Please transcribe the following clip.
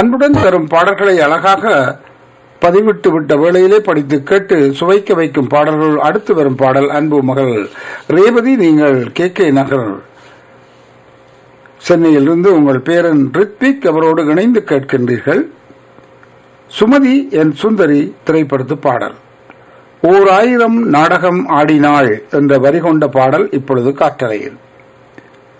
அன்புடன் தரும் பாடல்களை அழகாக பதிவிட்டு விட்ட வேளையிலே படித்து கேட்டு சுவைக்க வைக்கும் பாடல்கள். அடுத்து வரும் பாடல் அன்பு மகள் ரேவதி, நீங்கள் கே நகர் சென்னையிலிருந்து உங்கள் பேரன் ரித்விக் அவரோடு இணைந்து கேட்கின்றீர்கள். சுமதி என் சுந்தரி திரைப்படத்து பாடல். ஓர் ஆயிரம் நாடகம் ஆடினாள் என்ற வரி கொண்ட பாடல் இப்பொழுது காற்றலையில்.